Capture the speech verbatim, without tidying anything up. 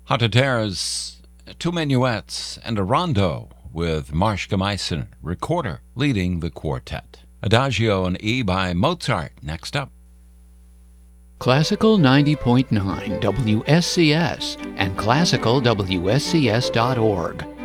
Hatateras, two minuets, and a rondo with Mariska Meissen, recorder, leading the quartet. Adagio in E by Mozart next up. Classical ninety point nine W S C S and classical W S C S dot org.